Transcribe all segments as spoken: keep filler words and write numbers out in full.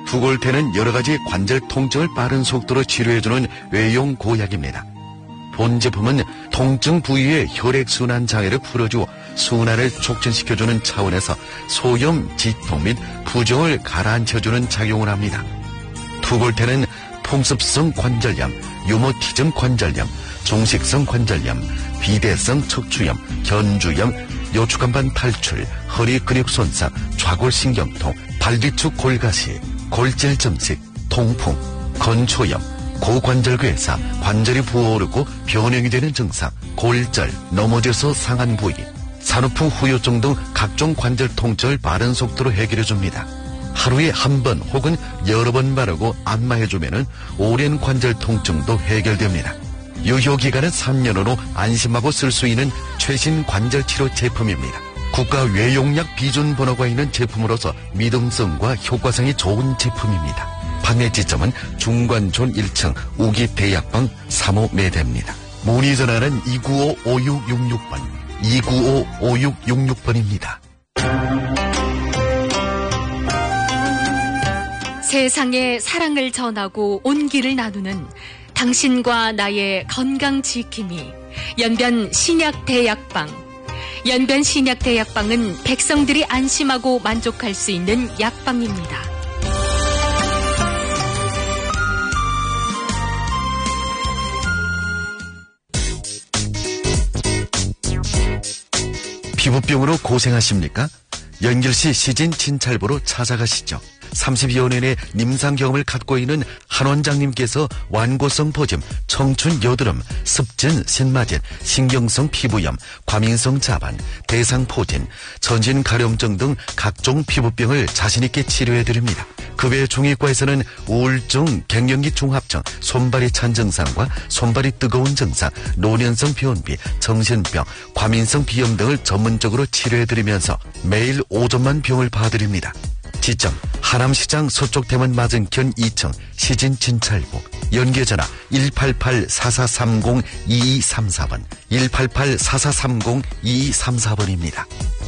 투골테는 여러가지 관절 통증을 빠른 속도로 치료해주는 외용 고약입니다. 본 제품은 통증 부위의 혈액순환 장애를 풀어주어 순환을 촉진시켜주는 차원에서 소염, 지통 및 부종을 가라앉혀주는 작용을 합니다. 투골테는 풍습성 관절염, 유모티즘 관절염, 종식성 관절염, 비대성 척추염, 견주염, 요추간반 탈출, 허리 근육 손상, 좌골신경통, 발뒤축 골가시, 골질 점식, 통풍, 건초염, 고관절괴사, 관절이 부어오르고 변형이 되는 증상, 골절, 넘어져서 상한 부위, 산후풍 후유증 등 각종 관절 통증을 빠른 속도로 해결해줍니다. 하루에 한 번 혹은 여러 번 바르고 안마해주면 오랜 관절 통증도 해결됩니다. 유효기간은 삼 년으로 안심하고 쓸 수 있는 최신 관절치료 제품입니다. 국가 외용약 비준 번호가 있는 제품으로서 믿음성과 효과성이 좋은 제품입니다. 판매 지점은 중관촌 일 층 우기대약방 삼 호 매대입니다. 문의 전화는 이구오 오육육육 번, 이구오 오육육육 번입니다. 세상에 사랑을 전하고 온기를 나누는 당신과 나의 건강 지킴이 연변 신약대약방. 연변 신약대약방은 백성들이 안심하고 만족할 수 있는 약방입니다. 피부병으로 고생하십니까? 연결시 시진 진찰부로 찾아가시죠. 삼십여 년의 임상 경험을 갖고 있는 한 원장님께서 완고성 포짐, 청춘 여드름, 습진, 신마진, 신경성 피부염, 과민성 자반, 대상 포진, 전신 가려움증 등 각종 피부병을 자신있게 치료해드립니다. 그 외 중의과에서는 우울증, 갱년기 중합증, 손발이 찬 증상과 손발이 뜨거운 증상, 노년성 변비, 정신병, 과민성 비염 등을 전문적으로 치료해드리면서 매일 오전만 병을 봐드립니다. 지점 하남시장 서쪽 대문 맞은편 이 층 시진 진찰부. 연계전화 일팔팔 사사삼공 이이삼사 번, 일팔팔 사사삼공 이이삼사 번입니다.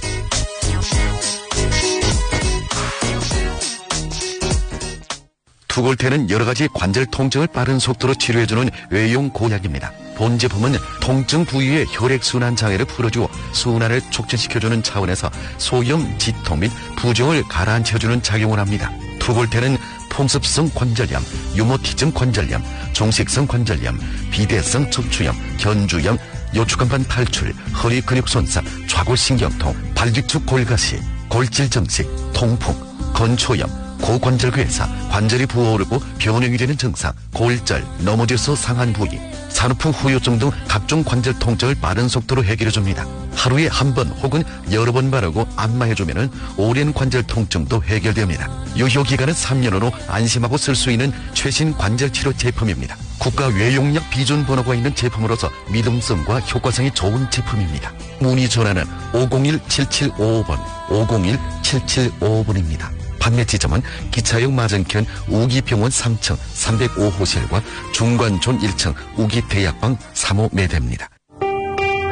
투골테는 여러가지 관절 통증을 빠른 속도로 치료해주는 외용 고약입니다. 본 제품은 통증 부위의 혈액순환 장애를 풀어주어 순환을 촉진시켜주는 차원에서 소염, 지통 및 부종을 가라앉혀주는 작용을 합니다. 투골테는 풍습성 관절염, 유모티즘 관절염, 종식성 관절염, 비대성 척추염, 견주염, 요추간반 탈출, 허리 근육 손상, 좌골신경통, 발뒤축 골가시, 골질 점식, 통풍, 건초염, 고관절괴사, 관절이 부어오르고 변형이 되는 증상, 골절, 넘어져서 상한 부위, 산후풍 후유증 등 각종 관절 통증을 빠른 속도로 해결해줍니다. 하루에 한 번 혹은 여러 번 바르고 안마해주면 오랜 관절 통증도 해결됩니다. 유효기간은 삼 년으로 안심하고 쓸 수 있는 최신 관절치료 제품입니다. 국가 외용약 비준 번호가 있는 제품으로서 믿음성과 효과성이 좋은 제품입니다. 문의 전화는 오공일 칠칠오오 번, 오공일 칠칠오오 번입니다. 판매 지점은 기차역 맞은편 우기병원 삼 층 삼백오 호실과 중관촌 일 층 우기대약방 삼 호 매대입니다.